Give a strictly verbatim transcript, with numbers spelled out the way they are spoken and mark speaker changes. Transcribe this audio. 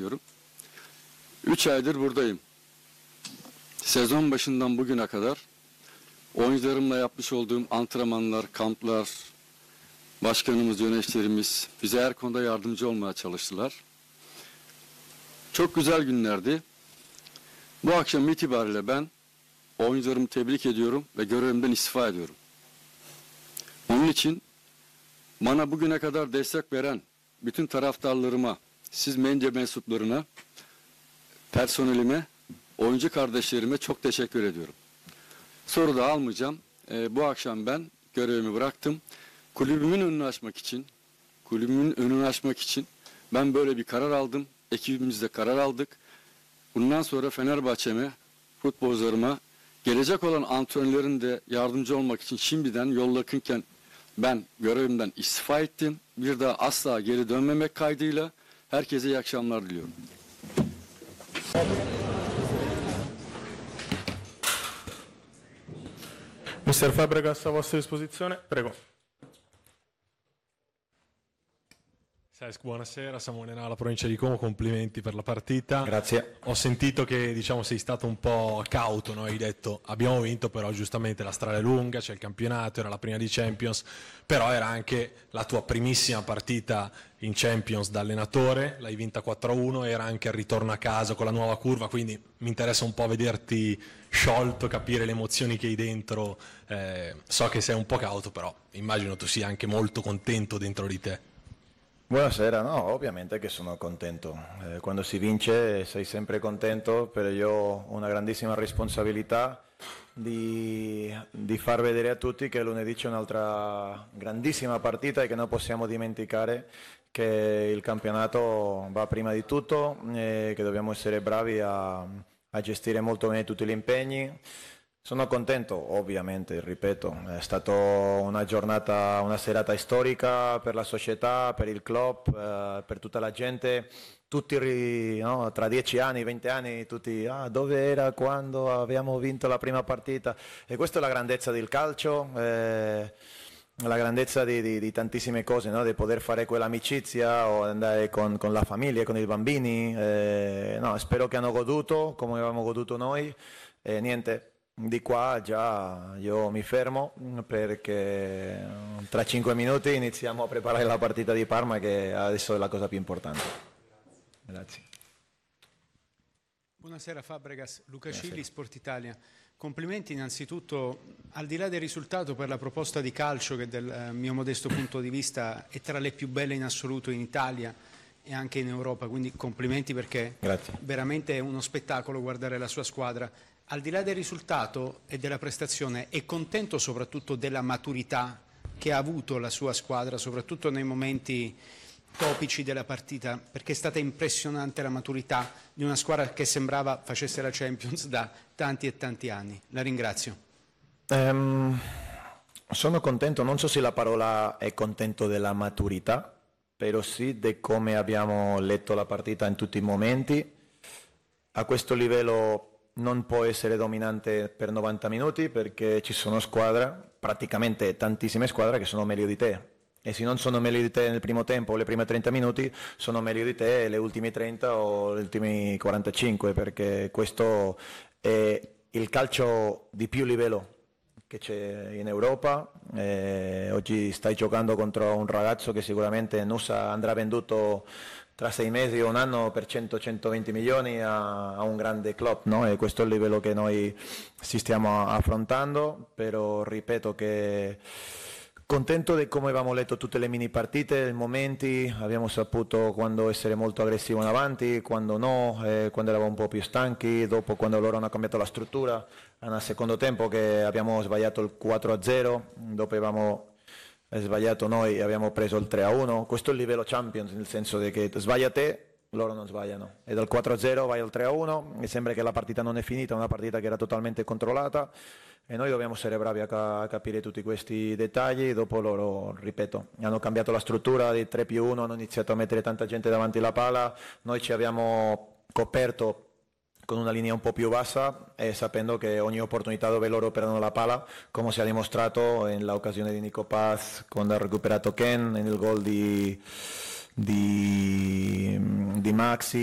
Speaker 1: ediyorum. Üç aydır buradayım. Sezon başından bugüne kadar oyuncularımla yapmış olduğum antrenmanlar, kamplar, başkanımız, yöneticilerimiz bize her konuda yardımcı olmaya çalıştılar. Çok güzel günlerdi. Bu akşam itibariyle ben oyuncularımı tebrik ediyorum ve görevimden istifa ediyorum. Onun için bana bugüne kadar destek veren bütün taraftarlarıma, siz medya mensuplarına, personelime, oyuncu kardeşlerime çok teşekkür ediyorum. Soru da almayacağım. Ee, bu akşam ben görevimi bıraktım. Kulübümün önünü açmak için, kulübümün önünü açmak için ben böyle bir karar aldım. Ekibimizde karar aldık. Bundan sonra Fenerbahçe'me, futbolcularıma, gelecek olan antrenörlerin de yardımcı olmak için şimdiden yol yakınken ben görevimden istifa ettim. Bir daha asla geri dönmemek kaydıyla herkese iyi akşamlar diliyorum.
Speaker 2: mister Fabregas a vostra disposizione, prego.
Speaker 3: Cesc, buonasera, Samuele Nala, provincia di Como, complimenti per la partita.
Speaker 4: Grazie.
Speaker 3: Ho sentito che diciamo, sei stato un po' cauto, no? Hai detto abbiamo vinto, però giustamente la strada è lunga, c'è il campionato, era la prima di Champions, però era anche la tua primissima partita in Champions da allenatore, l'hai vinta quattro a uno, era anche il ritorno a casa con la nuova curva, quindi mi interessa un po' vederti sciolto, capire le emozioni che hai dentro, eh, so che sei un po' cauto, però immagino tu sia anche molto contento dentro di te.
Speaker 4: Buonasera, no, ovviamente che sono contento. Eh, quando si vince sei sempre contento, però io ho una grandissima responsabilità di, di far vedere a tutti che lunedì c'è un'altra grandissima partita e che non possiamo dimenticare che il campionato va prima di tutto e che dobbiamo essere bravi a, a gestire molto bene tutti gli impegni. Sono contento, ovviamente, ripeto, è stata una giornata, una serata storica per la società, per il club, eh, per tutta la gente, tutti no, tra dieci anni, venti anni, tutti ah, dove era quando abbiamo vinto la prima partita e questa è la grandezza del calcio, eh, la grandezza di, di, di tantissime cose, no? Di poter fare quell'amicizia o andare con, con la famiglia, con i bambini, eh, no, spero che hanno goduto come avevamo goduto noi e niente. Di qua già io mi fermo perché tra cinque minuti iniziamo a preparare la partita di Parma che adesso è la cosa più importante. Grazie.
Speaker 5: Buonasera Fabregas, Luca Cilli, Sport Italia. Complimenti innanzitutto, al di là del risultato, per la proposta di calcio che dal mio modesto punto di vista è tra le più belle in assoluto in Italia e anche in Europa, quindi complimenti perché
Speaker 4: Grazie.
Speaker 5: Veramente è uno spettacolo guardare la sua squadra. Al di là del risultato e della prestazione, è contento soprattutto della maturità che ha avuto la sua squadra, soprattutto nei momenti topici della partita, perché è stata impressionante la maturità di una squadra che sembrava facesse la Champions da tanti e tanti anni. La ringrazio.
Speaker 4: Um, sono contento, non so se la parola è contento della maturità, però sì di come abbiamo letto la partita in tutti i momenti. A questo livello non può essere dominante per novanta minuti perché ci sono squadre, praticamente tantissime squadre che sono meglio di te e se non sono meglio di te nel primo tempo o le prime trenta minuti sono meglio di te le ultime trenta o le ultime quarantacinque perché questo è il calcio di più livello che c'è in Europa. Eh, oggi stai giocando contro un ragazzo che sicuramente Nusa andrà venduto tra sei mesi o un anno per cento centoventi milioni a, a un grande club, no? E questo è il livello che noi ci stiamo affrontando, però ripeto che contento di come abbiamo letto tutte le mini partite, i momenti, abbiamo saputo quando essere molto aggressivo in avanti, quando no, eh, quando eravamo un po' più stanchi, dopo quando loro hanno cambiato la struttura, nel secondo tempo che abbiamo sbagliato il quattro a zero, dopo avevamo sbagliato noi e abbiamo preso il tre a uno, questo è il livello Champions, nel senso che sbaglia te, loro non sbagliano, e dal quattro a zero vai al tre a uno e sembra che la partita non è finita, è una partita che era totalmente controllata e noi dobbiamo essere bravi a, ca- a capire tutti questi dettagli. Dopo loro, ripeto, hanno cambiato la struttura di tre più uno, hanno iniziato a mettere tanta gente davanti alla palla, noi ci abbiamo coperto con una linea un po' più bassa e sapendo che ogni opportunità dove loro perdono la palla, come si è dimostrato nell'occasione di Nico Paz, quando ha recuperato Ken, nel gol di, di, di Maxi,